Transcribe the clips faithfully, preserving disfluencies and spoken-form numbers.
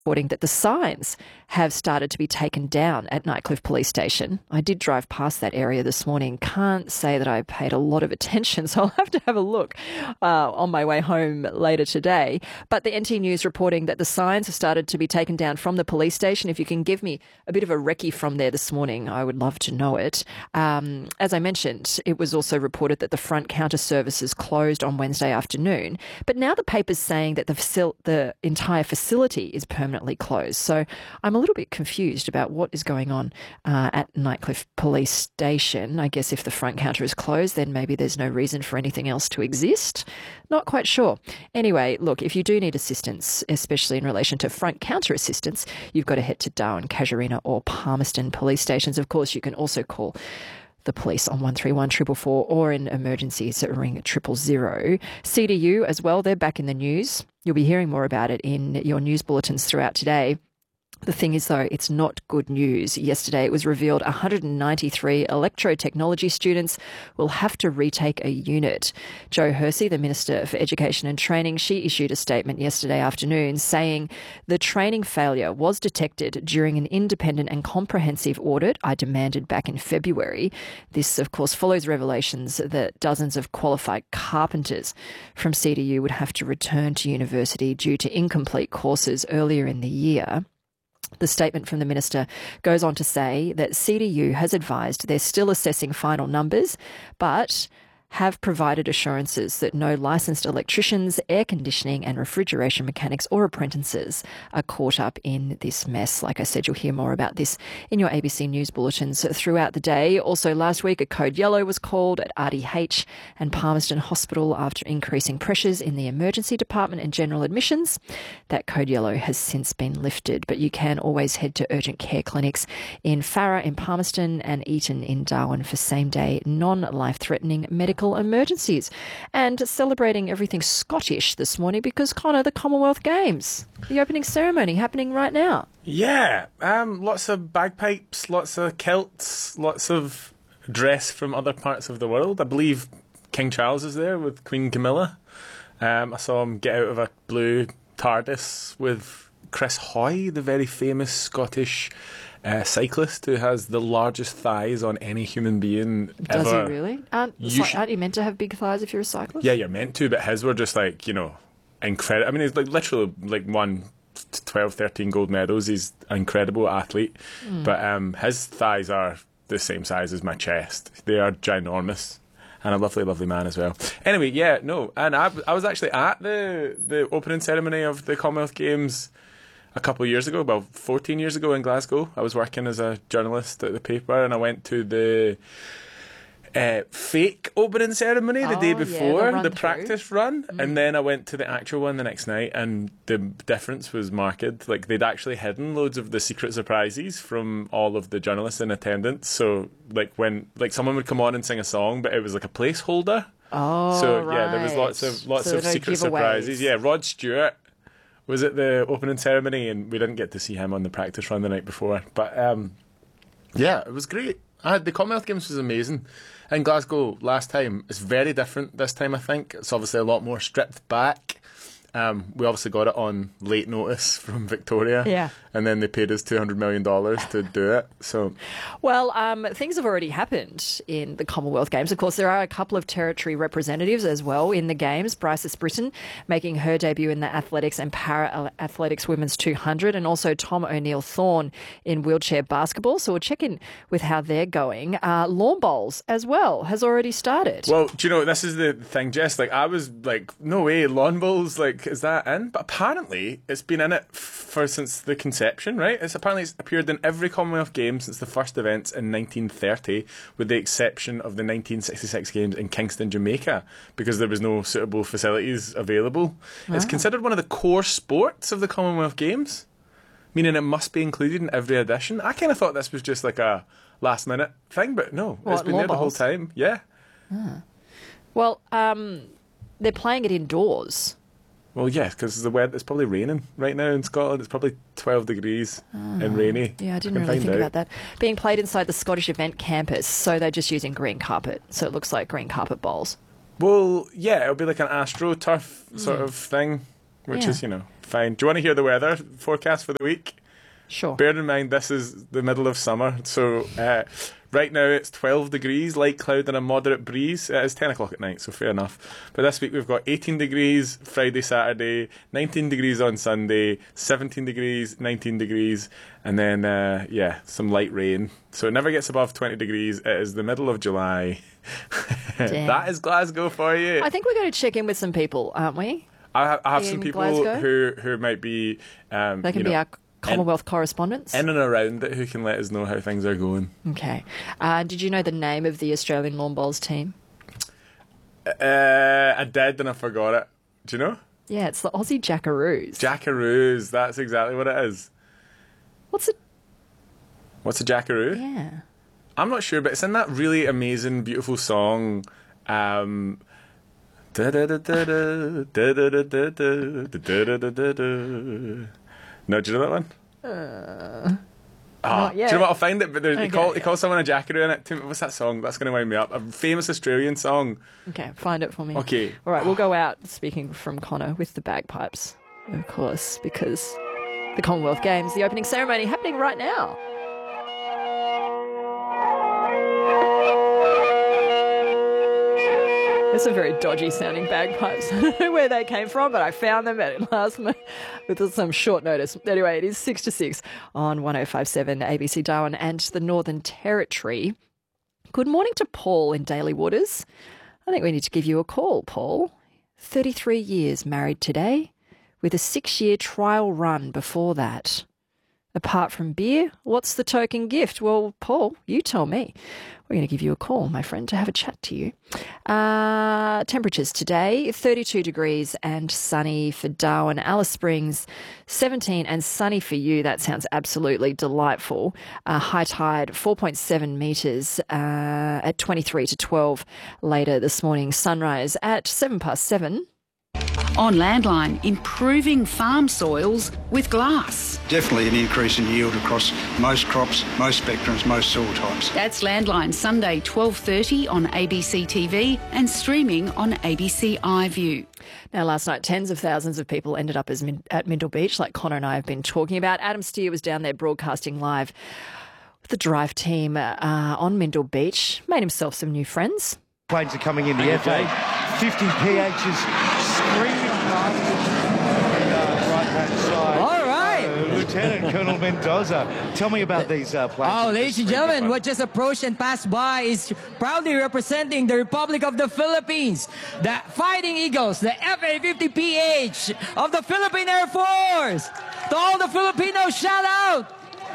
reporting that the signs have started to be taken down at Nightcliff Police Station. I did drive past that area this morning. Can't say that I paid a lot of attention, so I'll have to have a look uh, on my way home later today. But the N T News reporting that the signs have started to be taken down from the police station. If you can give me a bit of a recce from there this morning, I would love to know it. Um, as I mentioned, it was also reported that the front counter services closed on Wednesday afternoon. But now the paper's saying that the, facil- the entire facility is permanently closed. So I'm a little bit confused about what is going on uh, at Nightcliff Police Station. I guess if the front counter is closed, then maybe there's no reason for anything else to exist. Not quite sure. Anyway, look, if you do need assistance, especially in relation to front counter assistance, you've got to head to Darwin, Casuarina or Palmerston police stations. Of course, you can also call the police on one three one four four four or in emergencies ring triple zero. C D U as well, they're back in the news. You'll be hearing more about it in your news bulletins throughout today. The thing is, though, it's not good news. Yesterday, it was revealed one hundred ninety-three electrotechnology students will have to retake a unit. Jo Hersey, the Minister for Education and Training, she issued a statement yesterday afternoon saying the training failure was detected during an independent and comprehensive audit I demanded back in February. This, of course, follows revelations that dozens of qualified carpenters from C D U would have to return to university due to incomplete courses earlier in the year. The statement from the Minister goes on to say that C D U has advised they're still assessing final numbers, but have provided assurances that no licensed electricians, air conditioning and refrigeration mechanics or apprentices are caught up in this mess. Like I said, you'll hear more about this in your A B C News bulletins throughout the day. Also last week, a code yellow was called at R D H and Palmerston Hospital after increasing pressures in the emergency department and general admissions. That code yellow has since been lifted, but you can always head to urgent care clinics in Farrer in Palmerston and Eton in Darwin for same-day, non-life-threatening medical emergencies. And celebrating everything Scottish this morning because, Connor, the Commonwealth Games, the opening ceremony happening right now. Yeah, um, lots of bagpipes, lots of kilts, lots of dress from other parts of the world. I believe King Charles is there with Queen Camilla. Um, I saw him get out of a blue TARDIS with Chris Hoy, the very famous Scottish Uh, cyclist who has the largest thighs on any human being Does ever. he really? Aren't, You like, sh- aren't you meant to have big thighs if you're a cyclist? Yeah, you're meant to, but his were just like, you know, incredible. I mean, he's like literally like won twelve, thirteen gold medals. He's an incredible athlete. Mm. But um, his thighs are the same size as my chest. They are ginormous. And a lovely, lovely man as well. Anyway, yeah, no. And I, I was actually at the, the opening ceremony of the Commonwealth Games a couple of years ago, about fourteen years ago in Glasgow. I was working as a journalist at the paper and I went to the uh, fake opening ceremony the oh, day before, yeah, the, the practice run, mm. and then I went to the actual one the next night and the difference was marked. Like, they'd actually hidden loads of the secret surprises from all of the journalists in attendance. So, like, when like someone would come on and sing a song, but it was like a placeholder. Oh, so, right. yeah, there was lots of lots so of secret giveaways. surprises. Yeah, Rod Stewart was at the opening ceremony and we didn't get to see him on the practice run the night before. But um, yeah, it was great. I had, the Commonwealth Games was amazing. In Glasgow last time, it's very different this time, I think. It's obviously a lot more stripped back. Um, we obviously got it on late notice from Victoria. Yeah. And then they paid us two hundred million dollars to do it. So, Well, um, things have already happened in the Commonwealth Games. Of course, there are a couple of territory representatives as well in the Games. Bryce Britton making her debut in the athletics and para-athletics women's two hundred, and also Tom O'Neill-Thorne in wheelchair basketball. So we'll check in with how they're going. Uh, lawn bowls as well has already started. well, do you know, this is the thing, Jess. Like, I was like, no way, lawn bowls, like, is that in? But apparently it's been in it for since the conception, right? It's apparently it's appeared in every Commonwealth Games since the first events in nineteen thirty, with the exception of the nineteen sixty-six Games in Kingston, Jamaica, because there was no suitable facilities available. Ah. It's considered one of the core sports of the Commonwealth Games, meaning it must be included in every edition. I kind of thought this was just like a last minute thing, but no, What, it's been there the whole time. Yeah. Ah. Well, um, they're playing it indoors. Well, yeah, because the weather, it's probably raining right now in Scotland. It's probably twelve degrees oh. and rainy. Yeah, I didn't I really think out. about that. Being played inside the Scottish Event Campus, so they're just using green carpet. So it looks like green carpet bowls. Well, yeah, it'll be like an AstroTurf sort mm. of thing, which yeah. is, you know, fine. Do you want to hear the weather forecast for the week? Sure. Bear in mind, this is the middle of summer, so uh, right now it's twelve degrees, light cloud and a moderate breeze. It is ten o'clock at night, so fair enough. But this week we've got eighteen degrees Friday, Saturday, nineteen degrees on Sunday, seventeen degrees, nineteen degrees, and then, uh, yeah, some light rain. So it never gets above twenty degrees. It is the middle of July. That is Glasgow for you. I think we're going to check in with some people, aren't we? I have, I have In some people Glasgow? who, who might be... Um, They can you be know, our Commonwealth correspondents. in and around it who can let us know how things are going. Okay. Uh, did you know the name of the Australian lawn bowls team? Uh, I did and I forgot it. Do you know? Yeah, it's the Aussie Jackaroos. Jackaroos, that's exactly what it is. What's it? What's a jackaroo? Yeah. I'm not sure, but it's in that really amazing, beautiful song. Um, da-da-da-da-da, da-da-da-da-da, da-da-da-da-da. No, do you know that one? Uh, Oh, not do yet. you know what? I'll find it, but there's Okay, he, call, he yeah. calls someone a jackaroo in it. Tim- What's that song? That's going to wind me up. A famous Australian song. Okay, find it for me. Okay. All right, we'll go out, speaking from Connor, with the bagpipes, of course, because the Commonwealth Games, the opening ceremony happening right now. There's some very dodgy sounding bagpipes. I don't know where they came from, but I found them at last minute with some short notice. Anyway, it is six to six on one oh five point seven A B C Darwin and the Northern Territory. Good morning to Paul in Daly Waters. I think we need to give you a call, Paul. thirty-three years married today, with a six-year trial run before that. Apart from beer, what's the token gift? Well, Paul, you tell me. We're going to give you a call, my friend, to have a chat to you. Uh, temperatures today, thirty-two degrees and sunny for Darwin. Alice Springs, seventeen and sunny for you. That sounds absolutely delightful. Uh, high tide, four point seven metres uh, at twenty-three to twelve later this morning. Sunrise at seven past seven. On Landline, improving farm soils with glass. Definitely an increase in yield across most crops, most spectrums, most soil types. That's Landline, Sunday twelve thirty on A B C T V and streaming on A B C iView. Now, last night, tens of thousands of people ended up as min- at Mindle Beach, like Connor and I have been talking about. Adam Steer was down there broadcasting live with the Drive team uh, on Mindle Beach. Made himself some new friends. Planes are coming in. The F A fifty P H's screaming past us on the right-hand side. All right. Uh, Lieutenant Colonel Mendoza, tell me about these uh, planes. Oh, ladies and gentlemen, what just approached and passed by is proudly representing the Republic of the Philippines, the Fighting Eagles, the F A fifty P H of the Philippine Air Force. To all the Filipinos, shout out!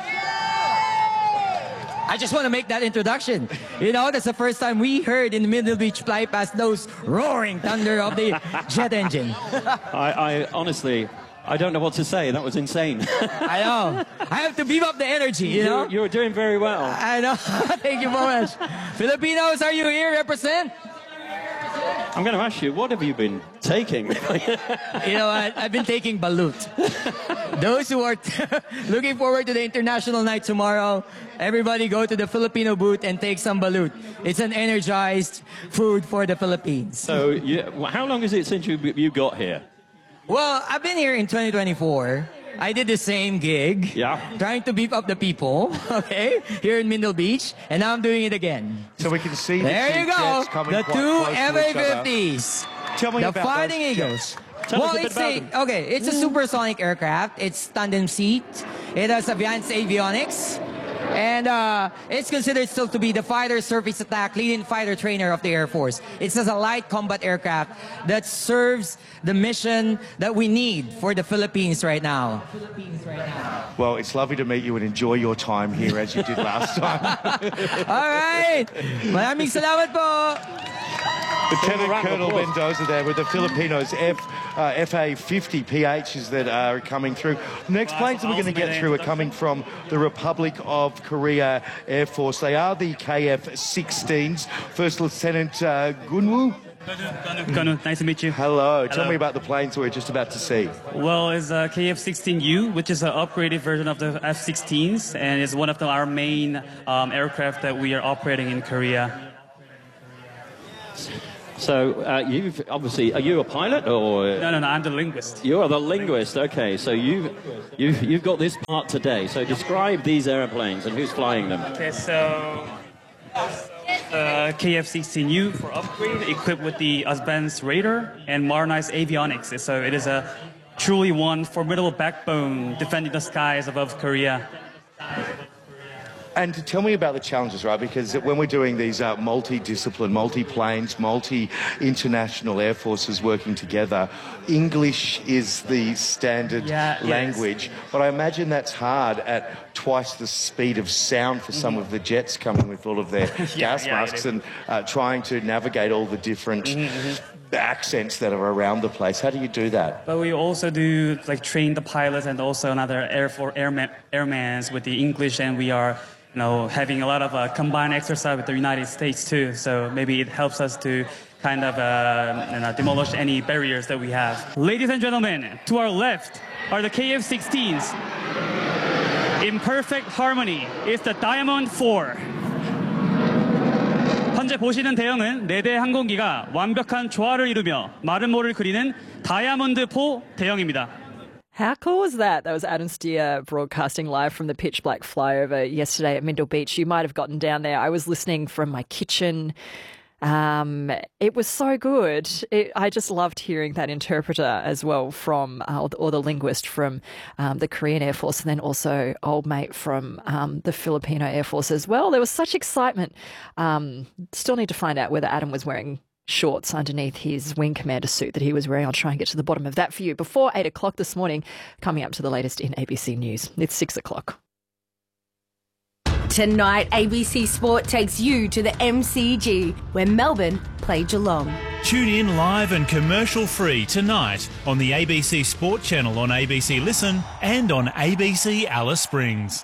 I just want to make that introduction. You know, that's the first time we heard in the Middle Beach fly past those roaring thunder of the jet engine. I, I honestly, I don't know what to say. That was insane. I know. I have to beef up the energy, you know? You're, you're doing very well. I know. Thank you very much. Filipinos, are you here? Represent? I'm going to ask you, what have you been taking? You know what? I've been taking balut. Those who are looking forward to the international night tomorrow, everybody go to the Filipino booth and take some balut. It's an energized food for the Philippines. So, you, how long is it since you you got here? Well, I've been here in twenty twenty-four. I did the same gig. Yeah. Trying to beef up the people, okay, here in Mindle Beach, and now I'm doing it again. So we can see the There two you go. jets coming The quite two close to F each A other. fifties. Tell me The about Fighting those Eagles. jets. Tell well, us a bit it's about a, them. okay, it's a supersonic aircraft. It's tandem seat. It has advanced avionics. And uh, it's considered still to be the fighter surface attack leading fighter trainer of the Air Force. It's just a light combat aircraft that serves the mission that we need for the Philippines right now. Well, it's lovely to meet you and enjoy your time here as you did last time. All right. Maraming salamat po. Lieutenant round of Colonel applause. Mendoza there with the Filipinos F, uh, F A fifty P Hs that are coming through. The next planes that we're going to get through are coming from the Republic of Korea Air Force. They are the K F sixteens. First Lieutenant uh, Gunwoo. Kanu, nice to meet you. Hello. Tell Hello. me about the planes we're just about to see. Well, it's a K F sixteen U, which is an upgraded version of the F sixteens, and it's one of the, our main um, aircraft that we are operating in Korea. So uh, you've obviously, are you a pilot or? No, no, no, I'm the linguist. You are the linguist, okay. So you've, you've, you've got this part today. So describe these airplanes and who's flying them. Okay, so uh, K F sixteen U for upgrade, equipped with the advanced radar and modernized avionics. So it is a truly one formidable backbone defending the skies above Korea. And tell me about the challenges, right? Because when we're doing these uh, multi-discipline, multi-planes, multi-international air forces working together, English is the standard yeah, language. Yes. But I imagine that's hard at twice the speed of sound for some mm-hmm. of the jets coming with all of their yeah, gas yeah, masks and uh, trying to navigate all the different mm-hmm. accents that are around the place. How do you do that? But we also do like train the pilots and also another Air Force airman, airmans with the English, and we are you know, having a lot of uh, combined exercise with the United States too. So maybe it helps us to kind of uh, you know, demolish any barriers that we have. Ladies and gentlemen, to our left are the K F sixteens. In perfect harmony is the Diamond four. 현재 보시는 대형은 네 대 항공기가 완벽한 조화를 이루며 마른 모를 그리는 다이아몬드 사 대형입니다. How cool was that? That was Adam Steer broadcasting live from the pitch black flyover yesterday at Mindle Beach. You might have gotten down there. I was listening from my kitchen. Um, it was so good. It, I just loved hearing that interpreter as well from, uh, or, the, or the linguist from um, the Korean Air Force, and then also old mate from um, the Filipino Air Force as well. There was such excitement. Um, still need to find out whether Adam was wearing shorts underneath his wing commander suit that he was wearing. I'll try and get to the bottom of that for you before eight o'clock this morning, coming up to the latest in A B C News. It's six o'clock. Tonight, A B C Sport takes you to the M C G, where Melbourne play Geelong. Tune in live and commercial-free tonight on the A B C Sport channel on A B C Listen and on A B C Alice Springs.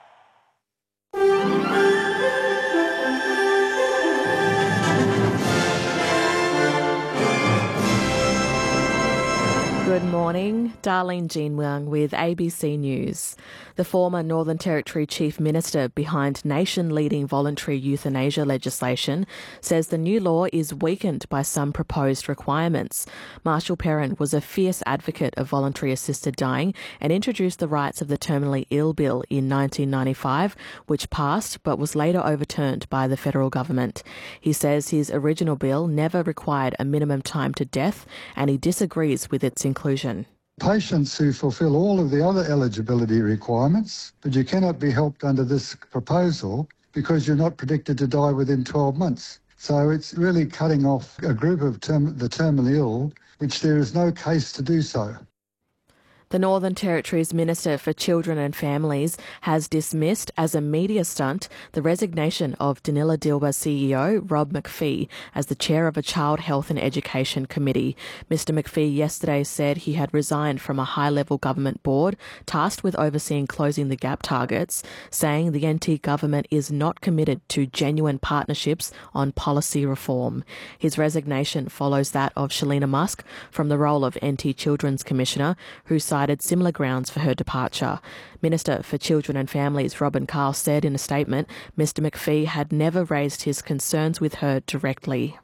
Good morning, Darlene Jean Wang with A B C News. The former Northern Territory Chief Minister behind nation-leading voluntary euthanasia legislation says the new law is weakened by some proposed requirements. Marshall Perrin was a fierce advocate of voluntary assisted dying and introduced the Rights of the Terminally Ill Bill in nineteen ninety-five, which passed but was later overturned by the federal government. He says his original bill never required a minimum time to death, and he disagrees with its inclusion. Patients who fulfil all of the other eligibility requirements, but you cannot be helped under this proposal because you're not predicted to die within twelve months. So it's really cutting off a group of term- the terminally ill, which there is no case to do so. The Northern Territory's Minister for Children and Families has dismissed as a media stunt the resignation of Danila Dilba C E O Rob McPhee as the chair of a Child Health and Education Committee. Mister McPhee yesterday said he had resigned from a high-level government board tasked with overseeing closing the gap targets, saying the N T government is not committed to genuine partnerships on policy reform. His resignation follows that of Shalina Musk from the role of N T Children's Commissioner, who cited similar grounds for her departure. Minister for Children and Families Robin Carl said in a statement Mister McPhee had never raised his concerns with her directly.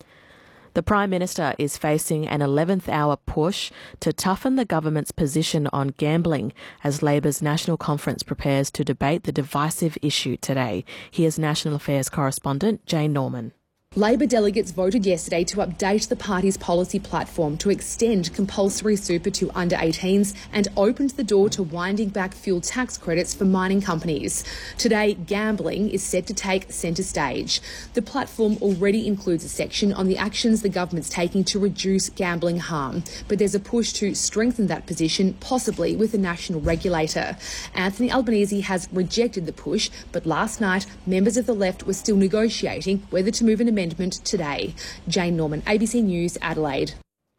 The Prime Minister is facing an eleventh hour push to toughen the government's position on gambling as Labor's National Conference prepares to debate the divisive issue today. Here's National Affairs correspondent Jane Norman. Labor delegates voted yesterday to update the party's policy platform to extend compulsory super to under eighteens and opened the door to winding back fuel tax credits for mining companies. Today, gambling is set to take centre stage. The platform already includes a section on the actions the government's taking to reduce gambling harm, but there's a push to strengthen that position, possibly with a national regulator. Anthony Albanese has rejected the push, but last night, members of the left were still negotiating whether to move an amendment today. Jane Norman, A B C News, Adelaide.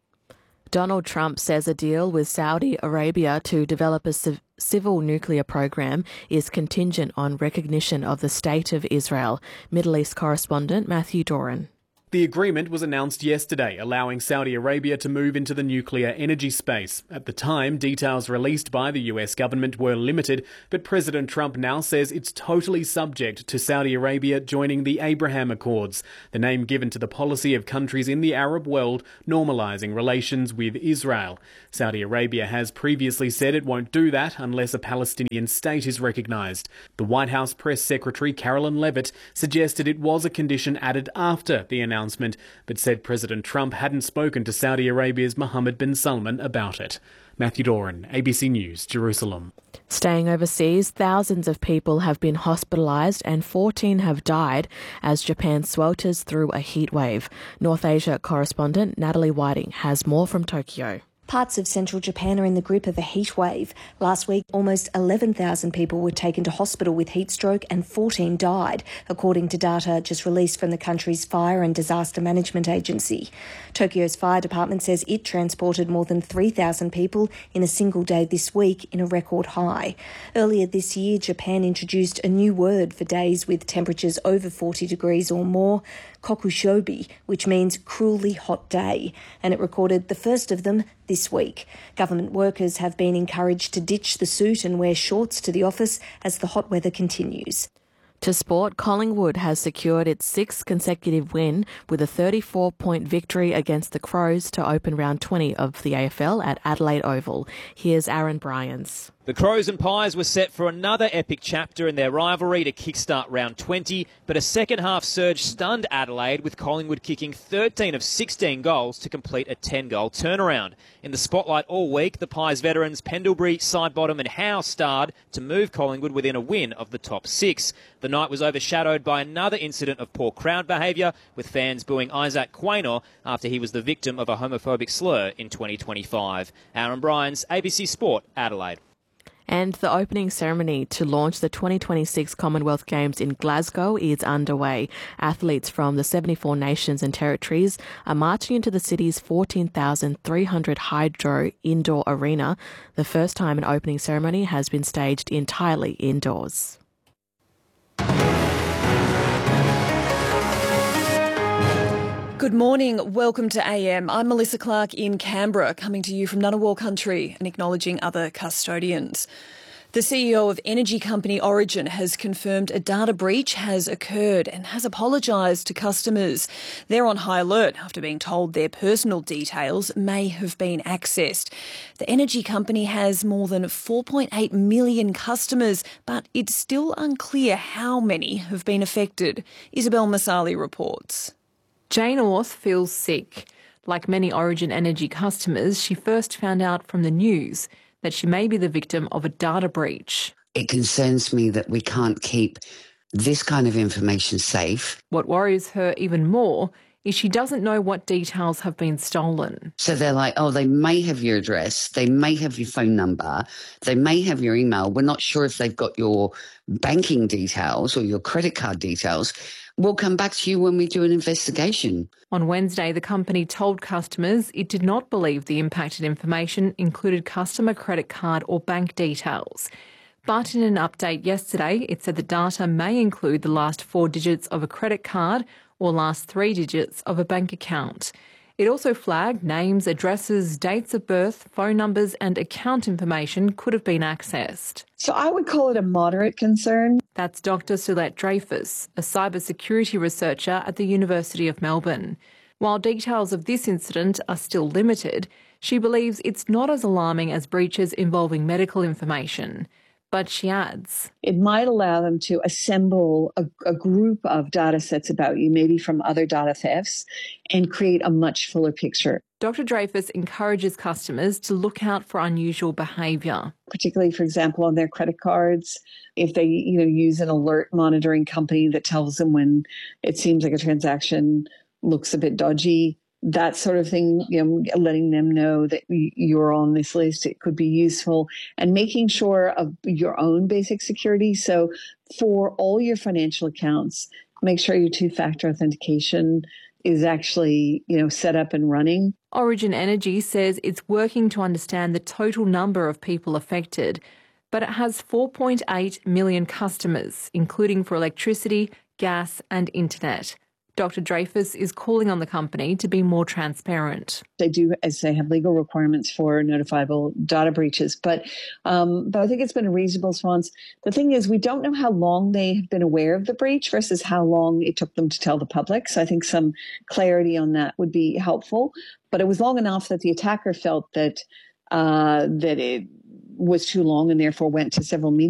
Donald Trump says a deal with Saudi Arabia to develop a civ- civil nuclear program is contingent on recognition of the State of Israel. Middle East correspondent Matthew Doran. The agreement was announced yesterday, allowing Saudi Arabia to move into the nuclear energy space. At the time, details released by the U S government were limited, but President Trump now says it's totally subject to Saudi Arabia joining the Abraham Accords, the name given to the policy of countries in the Arab world normalising relations with Israel. Saudi Arabia has previously said it won't do that unless a Palestinian state is recognised. The White House Press Secretary Carolyn Leavitt suggested it was a condition added after the announcement. announcement, but said President Trump hadn't spoken to Saudi Arabia's Mohammed bin Salman about it. Matthew Doran, A B C News, Jerusalem. Staying overseas, thousands of people have been hospitalised and fourteen have died as Japan swelters through a heatwave. North Asia correspondent Natalie Whiting has more from Tokyo. Parts of central Japan are in the grip of a heat wave. Last week, almost eleven thousand people were taken to hospital with heat stroke and fourteen died, according to data just released from the country's Fire and Disaster Management Agency. Tokyo's fire department says it transported more than three thousand people in a single day this week in a record high. Earlier this year, Japan introduced a new word for days with temperatures over forty degrees or more, kokushobi, which means cruelly hot day, and it recorded the first of them this week. Government workers have been encouraged to ditch the suit and wear shorts to the office as the hot weather continues. To sport, Collingwood has secured its sixth consecutive win with a thirty-four point victory against the Crows to open round twenty of the A F L at Adelaide Oval. Here's Aaron Bryans. The Crows and Pies were set for another epic chapter in their rivalry to kickstart round twenty, but a second-half surge stunned Adelaide, with Collingwood kicking thirteen of sixteen goals to complete a ten-goal turnaround. In the spotlight all week, the Pies veterans Pendlebury, Sidebottom and Howe starred to move Collingwood within a win of the top six. The night was overshadowed by another incident of poor crowd behaviour, with fans booing Isaac Quaynor after he was the victim of a homophobic slur in twenty twenty-five. Aaron Bryans, A B C Sport, Adelaide. And the opening ceremony to launch the twenty twenty-six Commonwealth Games in Glasgow is underway. Athletes from the seventy-four nations and territories are marching into the city's fourteen thousand three hundred hydro indoor arena. The first time an opening ceremony has been staged entirely indoors. Good morning. Welcome to A M. I'm Melissa Clark in Canberra, coming to you from Ngunnawal country and acknowledging other custodians. The C E O of energy company Origin has confirmed a data breach has occurred and has apologised to customers. They're on high alert after being told their personal details may have been accessed. The energy company has more than four point eight million customers, but it's still unclear how many have been affected. Isabel Masali reports. Jane Orth feels sick. Like many Origin Energy customers, she first found out from the news that she may be the victim of a data breach. It concerns me that we can't keep this kind of information safe. What worries her even more is she doesn't know what details have been stolen. So they're like, oh, they may have your address, they may have your phone number, they may have your email. We're not sure if they've got your banking details or your credit card details. We'll come back to you when we do an investigation. On Wednesday, the company told customers it did not believe the impacted information included customer credit card or bank details. But in an update yesterday, it said the data may include the last four digits of a credit card or last three digits of a bank account. It also flagged names, addresses, dates of birth, phone numbers and account information could have been accessed. So I would call it a moderate concern. That's Doctor Sulette Dreyfus, a cybersecurity researcher at the University of Melbourne. While details of this incident are still limited, she believes it's not as alarming as breaches involving medical information. But she adds, it might allow them to assemble a, a group of data sets about you, maybe from other data thefts, and create a much fuller picture. Doctor Dreyfus encourages customers to look out for unusual behaviour. Particularly, for example, on their credit cards, if they you know, use an alert monitoring company that tells them when it seems like a transaction looks a bit dodgy, that sort of thing, you know, letting them know that you're on this list, it could be useful, and making sure of your own basic security. So for all your financial accounts, make sure your two-factor authentication is actually, you know, set up and running. Origin Energy says it's working to understand the total number of people affected, but it has four point eight million customers, including for electricity, gas and internet. Doctor Dreyfus is calling on the company to be more transparent. They do, as they have legal requirements for notifiable data breaches, but um, but I think it's been a reasonable response. The thing is, we don't know how long they have been aware of the breach versus how long it took them to tell the public. So I think some clarity on that would be helpful. But it was long enough that the attacker felt that uh, that it was too long and therefore went to several media